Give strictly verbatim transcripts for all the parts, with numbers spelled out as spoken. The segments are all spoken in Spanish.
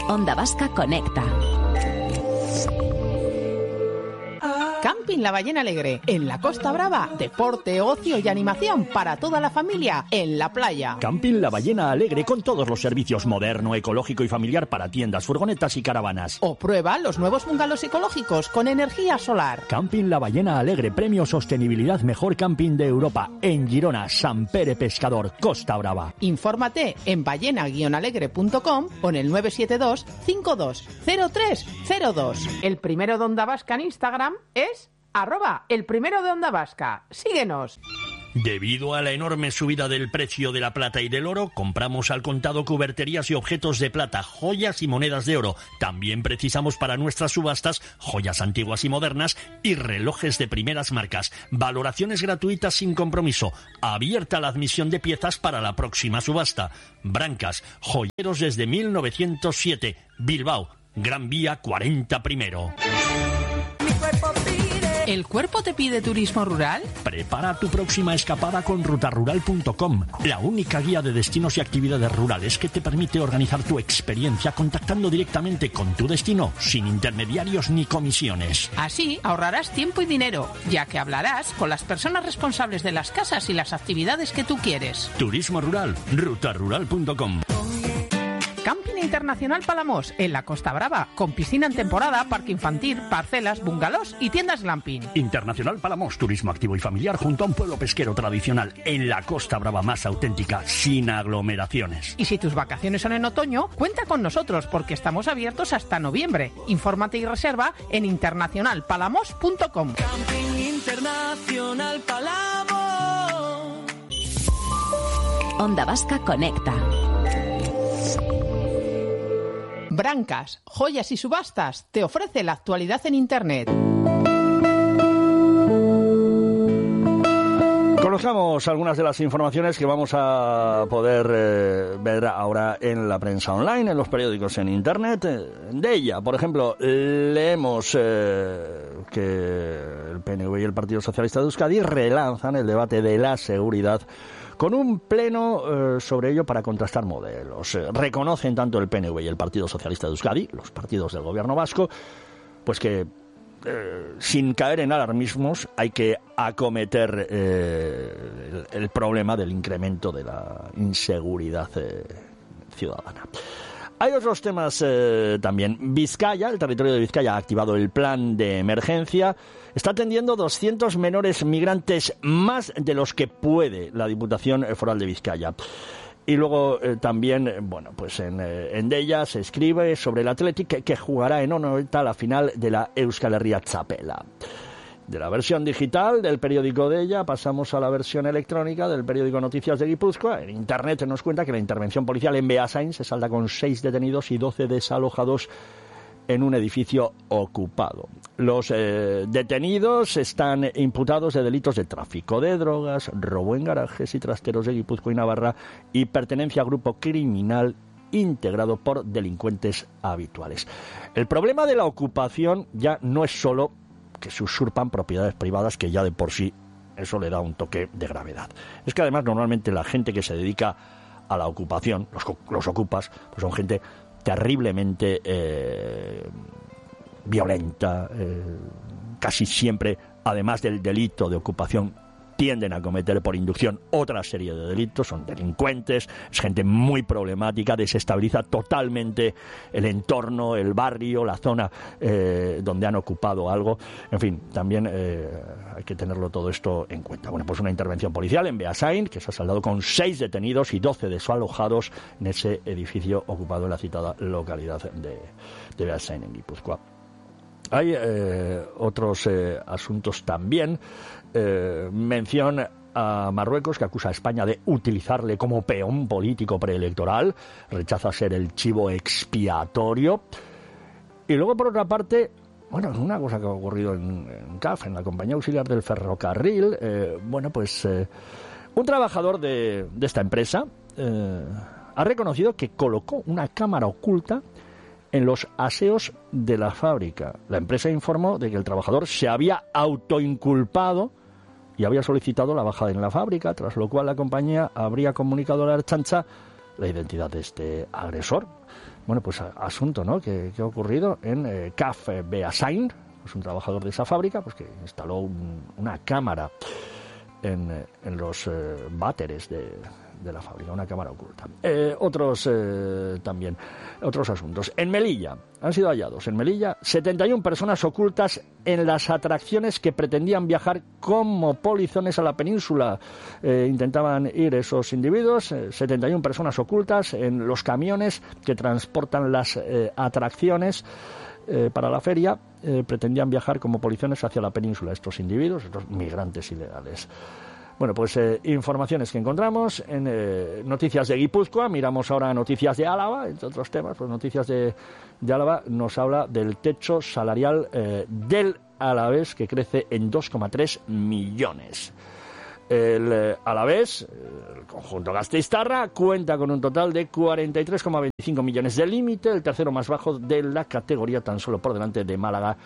Onda Vasca Conecta. Camping La Ballena Alegre, en la Costa Brava. Deporte, ocio y animación para toda la familia en la playa. Camping La Ballena Alegre con todos los servicios moderno, ecológico y familiar para tiendas, furgonetas y caravanas. O prueba los nuevos bungalows ecológicos con energía solar. Camping La Ballena Alegre, premio Sostenibilidad Mejor Camping de Europa, en Girona, San Pere Pescador, Costa Brava. Infórmate en ballena guion alegre punto com o en el nueve siete dos cinco dos cero tres cero dos. El primero de Onda Vasca en Instagram es arroba el primero de Onda Vasca. Síguenos. Debido a la enorme subida del precio de la plata y del oro, compramos al contado cuberterías y objetos de plata, joyas y monedas de oro. También precisamos para nuestras subastas joyas antiguas y modernas y relojes de primeras marcas. Valoraciones gratuitas sin compromiso. Abierta la admisión de piezas para la próxima subasta. Brancas, joyeros desde mil novecientos siete. Bilbao, Gran Vía cuarenta primero. ¿El cuerpo te pide turismo rural? Prepara tu próxima escapada con ruta rural punto com, la única guía de destinos y actividades rurales que te permite organizar tu experiencia contactando directamente con tu destino, sin intermediarios ni comisiones. Así ahorrarás tiempo y dinero, ya que hablarás con las personas responsables de las casas y las actividades que tú quieres. Turismo rural, ruta rural punto com. Camping Internacional Palamos, en la Costa Brava, con piscina en temporada, parque infantil, parcelas, bungalows y tiendas glamping. Internacional Palamos, turismo activo y familiar junto a un pueblo pesquero tradicional, en la Costa Brava más auténtica, sin aglomeraciones. Y si tus vacaciones son en otoño, cuenta con nosotros porque estamos abiertos hasta noviembre. Infórmate y reserva en internacional palamos punto com. Camping Internacional Palamos. Onda Vasca Conecta. Brancas, joyas y subastas te ofrece la actualidad en Internet. Conozcamos algunas de las informaciones que vamos a poder eh, ver ahora en la prensa online, en los periódicos en Internet. De ella, por ejemplo, leemos eh, que el P N V y el Partido Socialista de Euskadi relanzan el debate de la seguridad con un pleno eh, sobre ello para contrastar modelos. Eh, reconocen tanto el P N V y el Partido Socialista de Euskadi, los partidos del gobierno vasco, pues que eh, sin caer en alarmismos hay que acometer eh, el, el problema del incremento de la inseguridad eh, ciudadana. Hay otros temas eh, también. Vizcaya, el territorio de Vizcaya ha activado el plan de emergencia. Está atendiendo doscientos menores migrantes más de los que puede la Diputación Foral de Vizcaya. Y luego eh, también, bueno, pues en, eh, en Deia se escribe sobre el Athletic que, que jugará en Anoeta la final de la Euskal Herria Txapela. De la versión digital del periódico Deia pasamos a la versión electrónica del periódico Noticias de Guipúzcoa. En Internet nos cuenta que la intervención policial en Beasain se salda con seis detenidos y doce desalojados en un edificio ocupado. Los eh, detenidos están imputados de delitos de tráfico de drogas, robo en garajes y trasteros de Guipúzcoa y Navarra y pertenencia a grupo criminal integrado por delincuentes habituales. El problema de la ocupación ya no es solo que se usurpan propiedades privadas, que ya de por sí eso le da un toque de gravedad. Es que además normalmente la gente que se dedica a la ocupación, los, los ocupas, pues son gente terriblemente eh, violenta, eh, casi siempre, además del delito de ocupación, tienden a cometer por inducción otra serie de delitos, son delincuentes, es gente muy problemática, desestabiliza totalmente el entorno, el barrio, la zona eh, donde han ocupado algo. En fin, también eh, hay que tenerlo todo esto en cuenta. Bueno, pues una intervención policial en Beasain, que se ha saldado con seis detenidos y doce desalojados en ese edificio ocupado en la citada localidad de, de Beasain, en Guipúzcoa. Hay eh, otros eh, asuntos también. Eh, mención a Marruecos, que acusa a España de utilizarle como peón político preelectoral, rechaza ser el chivo expiatorio. Y luego, por otra parte, bueno, una cosa que ha ocurrido en, en C A F, en la Compañía Auxiliar del Ferrocarril, eh, bueno, pues eh, un trabajador de, de esta empresa eh, ha reconocido que colocó una cámara oculta en los aseos de la fábrica. La empresa informó de que el trabajador se había autoinculpado y había solicitado la baja en la fábrica, tras lo cual la compañía habría comunicado a la Ertzaintza la identidad de este agresor. Bueno, pues asunto, ¿no?, que, que ha ocurrido en eh, C A F Beasain, pues un trabajador de esa fábrica, pues que instaló un, una cámara en, en los eh, váteres de, de la fábrica, una cámara oculta. Eh, otros eh, también, otros asuntos. En Melilla, han sido hallados en Melilla setenta y una personas ocultas en las atracciones que pretendían viajar como polizones a la península. Eh, intentaban ir esos individuos, eh, setenta y una personas ocultas en los camiones que transportan las eh, atracciones eh, para la feria. Eh, pretendían viajar como polizones hacia la península estos individuos, estos migrantes ilegales. Bueno, pues eh, informaciones que encontramos en eh, Noticias de Guipúzcoa. Miramos ahora Noticias de Álava, entre otros temas. Pues Noticias de, de Álava nos habla del techo salarial eh, del Alavés, que crece en dos coma tres millones. El eh, Alavés, el conjunto gasteiztarra, cuenta con un total de cuarenta y tres coma veinticinco millones de límite, el tercero más bajo de la categoría, tan solo por delante de Málaga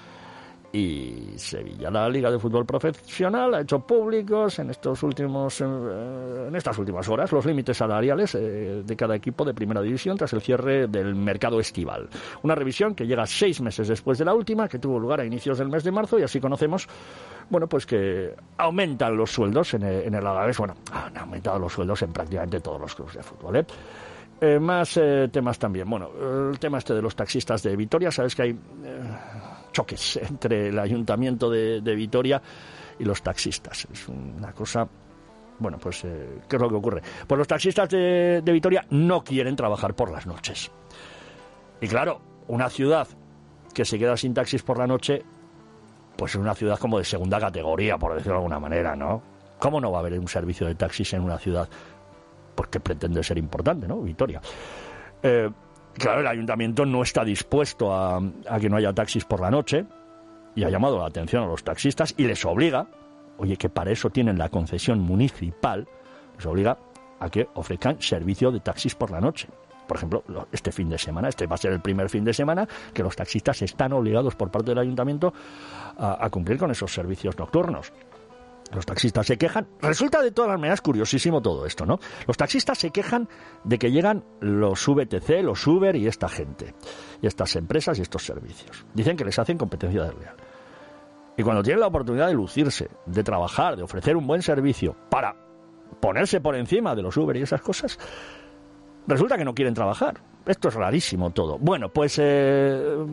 y Sevilla. La Liga de Fútbol Profesional ha hecho públicos en estos últimos eh, en estas últimas horas los límites salariales eh, de cada equipo de Primera División tras el cierre del mercado estival. Una revisión que llega seis meses después de la última, que tuvo lugar a inicios del mes de marzo, y así conocemos, bueno, pues que aumentan los sueldos en el, en el Alavés. Bueno, han aumentado los sueldos en prácticamente todos los clubes de fútbol, ¿eh? Eh, más eh, temas también. Bueno, el tema este de los taxistas de Vitoria. Sabes que hay eh, choques entre el ayuntamiento de, de Vitoria y los taxistas. Es una cosa... Bueno, pues, eh, ¿qué es lo que ocurre? Pues los taxistas de, de Vitoria no quieren trabajar por las noches. Y claro, una ciudad que se queda sin taxis por la noche, pues es una ciudad como de segunda categoría, por decirlo de alguna manera, ¿no? ¿Cómo no va a haber un servicio de taxis en una ciudad porque pretende ser importante, ¿no? Vitoria. Eh, claro, el ayuntamiento no está dispuesto a, a que no haya taxis por la noche, y ha llamado la atención a los taxistas y les obliga, oye, que para eso tienen la concesión municipal, les obliga a que ofrezcan servicio de taxis por la noche. Por ejemplo, este fin de semana, este va a ser el primer fin de semana que los taxistas están obligados por parte del ayuntamiento a, a cumplir con esos servicios nocturnos. Los taxistas se quejan. Resulta de todas las maneras curiosísimo todo esto, ¿no? Los taxistas se quejan de que llegan los V T C, los Uber y esta gente, y estas empresas y estos servicios. Dicen que les hacen competencia desleal. Y cuando tienen la oportunidad de lucirse, de trabajar, de ofrecer un buen servicio para ponerse por encima de los Uber y esas cosas, resulta que no quieren trabajar. Esto es rarísimo todo. Bueno, pues... Eh...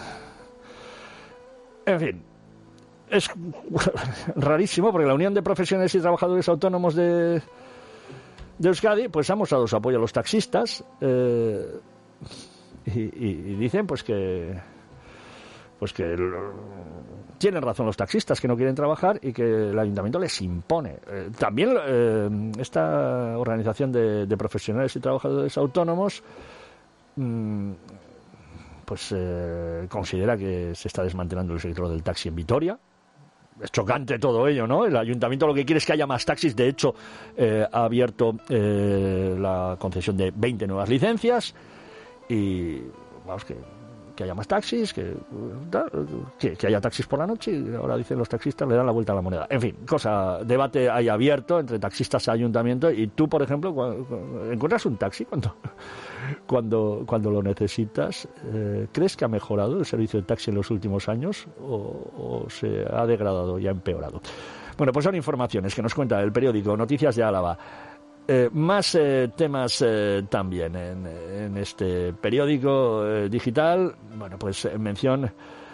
En fin... Es rarísimo porque la Unión de Profesionales y Trabajadores Autónomos de, de Euskadi pues ha mostrado su apoyo a los taxistas eh, y, y, y dicen pues que pues que el, tienen razón los taxistas que no quieren trabajar y que el ayuntamiento les impone. Eh, también eh, esta organización de, de profesionales y trabajadores autónomos mmm, pues eh, considera que se está desmantelando el sector del taxi en Vitoria. Es chocante todo ello, ¿no? El ayuntamiento lo que quiere es que haya más taxis. De hecho, eh, ha abierto eh, la concesión de veinte nuevas licencias y, vamos, que, que haya más taxis, que, que, que haya taxis por la noche, y ahora dicen los taxistas le dan la vuelta a la moneda. En fin, cosa, debate ahí abierto entre taxistas y ayuntamiento. Y tú, por ejemplo, cuando, cuando encuentras un taxi cuando... Cuando, cuando lo necesitas, eh, ¿crees que ha mejorado el servicio de taxi en los últimos años o, o se ha degradado y ha empeorado? Bueno, pues son informaciones que nos cuenta el periódico Noticias de Álava. Eh, más eh, temas eh, también en, en este periódico eh, digital. Bueno, pues en mención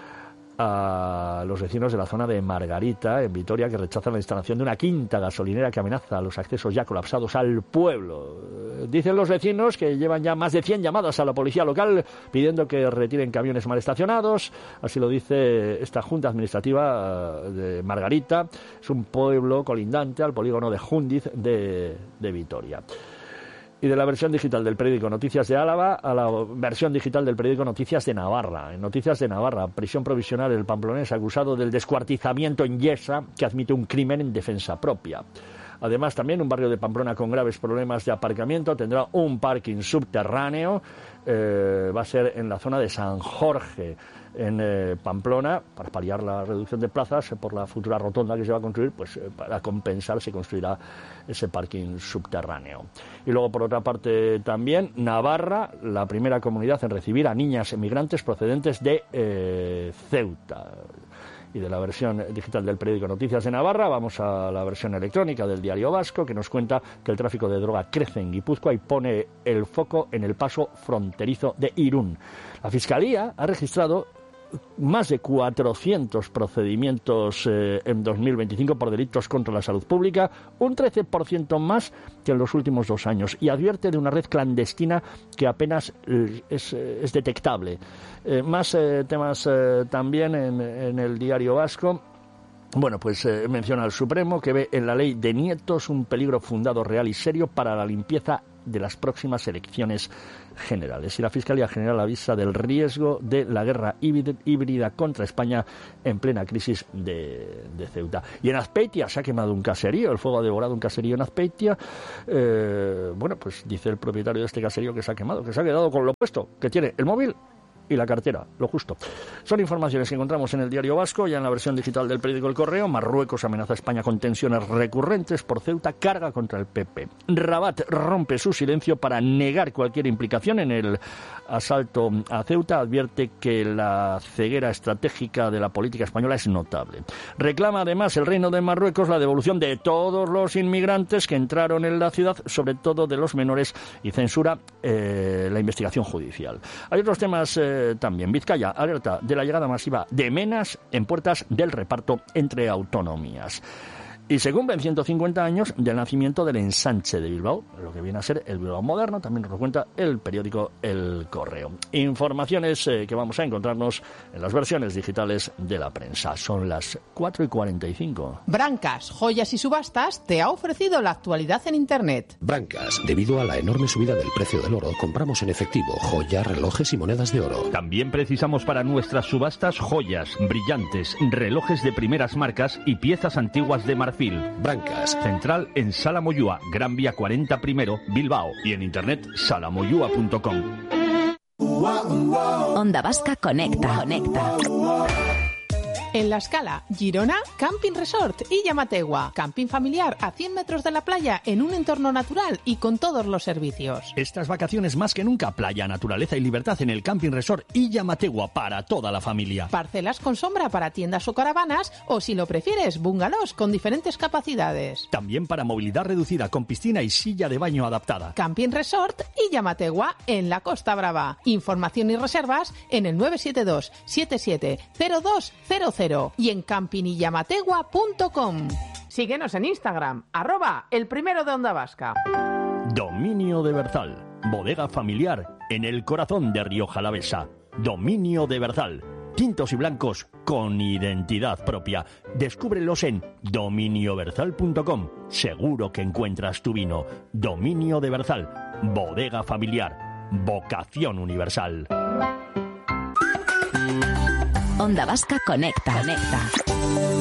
a los vecinos de la zona de Margarita, en Vitoria, que rechazan la instalación de una quinta gasolinera que amenaza los accesos ya colapsados al pueblo. Dicen los vecinos que llevan ya más de cien llamadas a la policía local pidiendo que retiren camiones mal estacionados. Así lo dice esta Junta Administrativa de Margarita. Es un pueblo colindante al polígono de Júndiz de, de Vitoria. Y de la versión digital del periódico Noticias de Álava a la versión digital del periódico Noticias de Navarra. En Noticias de Navarra, prisión provisional el pamplonés acusado del descuartizamiento en Yesa, que admite un crimen en defensa propia. Además, también un barrio de Pamplona con graves problemas de aparcamiento tendrá un parking subterráneo. Eh, va a ser en la zona de San Jorge, en eh, Pamplona, para paliar la reducción de plazas eh, por la futura rotonda que se va a construir, pues eh, para compensar se construirá ese parking subterráneo. Y luego, por otra parte, también Navarra, la primera comunidad en recibir a niñas emigrantes procedentes de eh, Ceuta. Y de la versión digital del periódico Noticias de Navarra vamos a la versión electrónica del Diario Vasco, que nos cuenta que el tráfico de droga crece en Guipúzcoa y pone el foco en el paso fronterizo de Irún. La Fiscalía ha registrado más de cuatrocientos procedimientos eh, en dos mil veinticinco por delitos contra la salud pública, un trece por ciento más que en los últimos dos años, y advierte de una red clandestina que apenas eh, es, eh, es detectable. Eh, más eh, temas eh, también en, en el Diario Vasco. Bueno, pues eh, menciona al Supremo que ve en la ley de nietos un peligro fundado, real y serio para la limpieza de las próximas elecciones generales. Y la Fiscalía General avisa del riesgo de la guerra híbrida contra España en plena crisis de, de Ceuta. Y en Azpeitia se ha quemado un caserío, el fuego ha devorado un caserío en Azpeitia. Eh, bueno, pues dice el propietario de este caserío que se ha quemado, que se ha quedado con lo puesto, que tiene el móvil y la cartera, lo justo. Son informaciones que encontramos en el Diario Vasco, ya en la versión digital del periódico El Correo. Marruecos amenaza a España con tensiones recurrentes por Ceuta, carga contra el P P. Rabat rompe su silencio para negar cualquier implicación en el asalto a Ceuta, advierte que la ceguera estratégica de la política española es notable. Reclama además el Reino de Marruecos la devolución de todos los inmigrantes que entraron en la ciudad, sobre todo de los menores, y censura eh, la investigación judicial. Hay otros temas eh, también. Vizcaya alerta de la llegada masiva de menas en puertas del reparto entre autonomías. Y se cumplen ciento cincuenta años del nacimiento del ensanche de Bilbao, lo que viene a ser el Bilbao moderno, también nos lo cuenta el periódico El Correo. Informaciones eh, que vamos a encontrarnos en las versiones digitales de la prensa. Son las cuatro y cuarenta y cinco. Brancas, Joyas y Subastas te ha ofrecido la actualidad en Internet. Brancas, debido a la enorme subida del precio del oro, compramos en efectivo joyas, relojes y monedas de oro. También precisamos para nuestras subastas joyas, brillantes, relojes de primeras marcas y piezas antiguas de marfil. Brancas. Central en Sala Moyúa, Gran Vía cuarenta primero, Bilbao. Y en internet salamoyúa punto com. Onda Vasca Conecta. Conecta. En La Scala, Girona, Camping Resort y Llamategua. Camping familiar a cien metros de la playa en un entorno natural y con todos los servicios. Estas vacaciones más que nunca, playa, naturaleza y libertad en el Camping Resort y Llamategua para toda la familia. Parcelas con sombra para tiendas o caravanas, o si lo prefieres, bungalows con diferentes capacidades. También para movilidad reducida con piscina y silla de baño adaptada. Camping Resort y Llamategua en la Costa Brava. Información y reservas en el nueve siete dos siete siete cero dos cero cero y en camping y llamategua punto com. Síguenos en Instagram, arroba el primero de Onda Vasca. Dominio de Berzal, bodega familiar en el corazón de Rioja Alavesa. Dominio de Berzal, tintos y blancos con identidad propia. Descúbrelos en dominio berzal punto com. Seguro que encuentras tu vino. Dominio de Berzal, bodega familiar, vocación universal. Onda Vasca Conecta. Conecta.